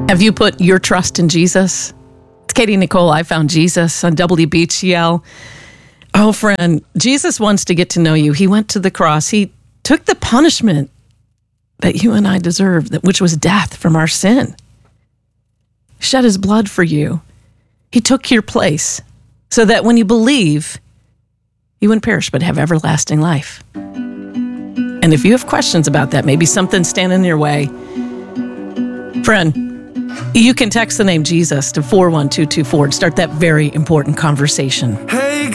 Have you put your trust in Jesus? It's Katie Nicole. I found Jesus on WBCL. Oh, friend, Jesus wants to get to know you. He went to the cross. He took the punishment that you and I deserved, which was death from our sin. Shed his blood for you. He took your place so that when you believe, you wouldn't perish but have everlasting life. And if you have questions about that, maybe something's standing in your way, friend, you can text the name Jesus to 41224 and start that very important conversation. Hey.